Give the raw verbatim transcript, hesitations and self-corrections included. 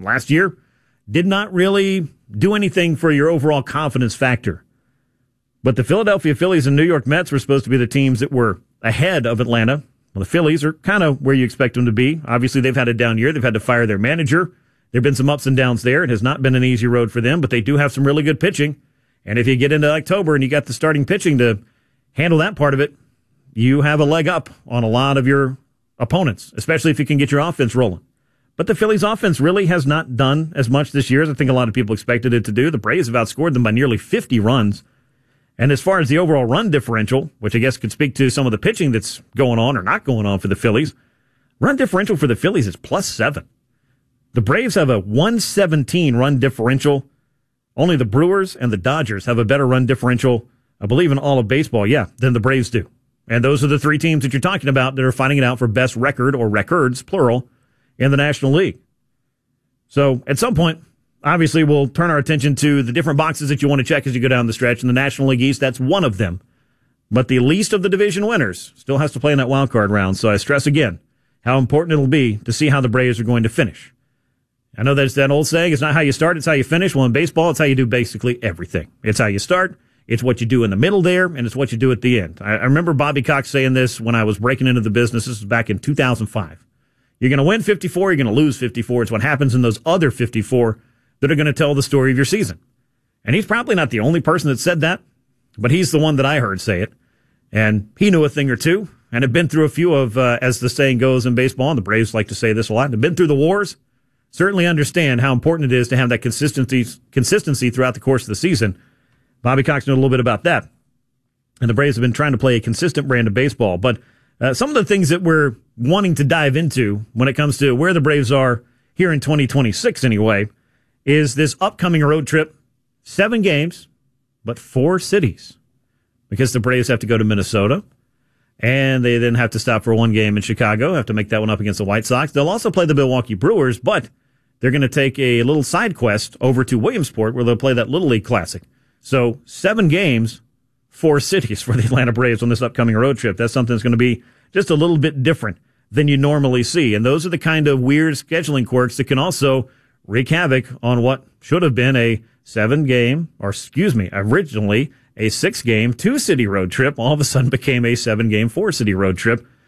last year did not really do anything for your overall confidence factor. But the Philadelphia Phillies and New York Mets were supposed to be the teams that were ahead of Atlanta. Well, the Phillies are kind of where you expect them to be. Obviously, they've had a down year. They've had to fire their manager. There have been some ups and downs there. It has not been an easy road for them, but they do have some really good pitching. And if you get into October and you got the starting pitching to handle that part of it, you have a leg up on a lot of your opponents, especially if you can get your offense rolling. But the Phillies offense really has not done as much this year as I think a lot of people expected it to do. The Braves have outscored them by nearly fifty runs. And as far as the overall run differential, which I guess could speak to some of the pitching that's going on or not going on for the Phillies, run differential for the Phillies is plus seven. The Braves have a one seventeen run differential. Only the Brewers and the Dodgers have a better run differential, I believe, in all of baseball, yeah, than the Braves do. And those are the three teams that you're talking about that are fighting it out for best record, or records, plural, in the National League. So at some point, obviously, we'll turn our attention to the different boxes that you want to check as you go down the stretch. In the National League East, that's one of them. But the least of the division winners still has to play in that wild card round. So I stress again how important it'll be to see how the Braves are going to finish. I know that's that old saying, it's not how you start, it's how you finish. Well, in baseball, it's how you do basically everything. It's how you start, it's what you do in the middle there, and it's what you do at the end. I, I remember Bobby Cox saying this when I was breaking into the business. This was back in two thousand five. You're going to win fifty-four, you're going to lose fifty-four. It's what happens in those other fifty-four that are going to tell the story of your season. And he's probably not the only person that said that, but he's the one that I heard say it. And he knew a thing or two, and had been through a few of, uh, as the saying goes in baseball, and the Braves like to say this a lot, have been through the wars. Certainly understand how important it is to have that consistency consistency throughout the course of the season. Bobby Cox knew a little bit about that. And the Braves have been trying to play a consistent brand of baseball. But uh, some of the things that we're wanting to dive into when it comes to where the Braves are here in twenty twenty-six anyway, is this upcoming road trip. Seven games, but four cities. Because the Braves have to go to Minnesota, and they then have to stop for one game in Chicago, have to make that one up against the White Sox. They'll also play the Milwaukee Brewers, but they're going to take a little side quest over to Williamsport, where they'll play that Little League Classic. So seven games, four cities for the Atlanta Braves on this upcoming road trip. That's something that's going to be just a little bit different than you normally see. And those are the kind of weird scheduling quirks that can also wreak havoc on what should have been a seven-game, or excuse me, originally a six-game, two-city road trip. All of a sudden became a seven-game, four-city road trip